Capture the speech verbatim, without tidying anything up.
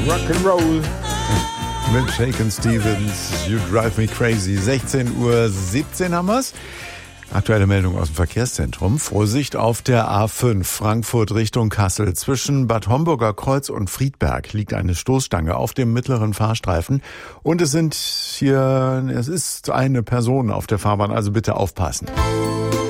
Rock'n'Roll mit Shakin' Stevens, You Drive Me Crazy. sechzehn Uhr siebzehn haben wir's. Aktuelle Meldung aus dem Verkehrszentrum. Vorsicht auf der A fünf, Frankfurt Richtung Kassel. Zwischen Bad Homburger Kreuz und Friedberg liegt eine Stoßstange auf dem mittleren Fahrstreifen. Und es sind hier, es ist eine Person auf der Fahrbahn, also bitte aufpassen.